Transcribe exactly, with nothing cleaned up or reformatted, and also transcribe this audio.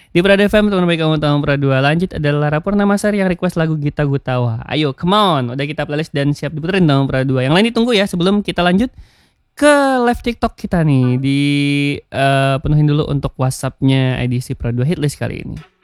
Di Prada F M, teman baik kamu tahun Prada dua. Lanjut adalah Lara Purnamasari yang request lagu Gita Gutawa. Ayo, come on. Udah kita playlist dan siap diputerin tahun Prada dua. Yang lain ditunggu ya sebelum kita lanjut ke live TikTok kita nih. Di uh, penuhin dulu untuk WhatsApp-nya edisi Prada dua Hitlist kali ini.